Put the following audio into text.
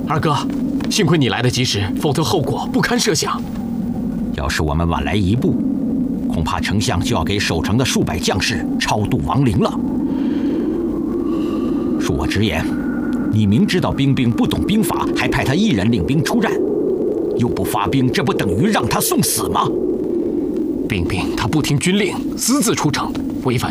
二哥，幸亏你来得及时，否则后果不堪设想。 要是我们晚来一步，恐怕丞相就要给守城的数百将士超度亡灵了。恕我直言，你明知道冰冰不懂兵法，还派他一人领兵出战，又不发兵，这不等于让他送死吗？ 冰冰他不听军令，私自出城，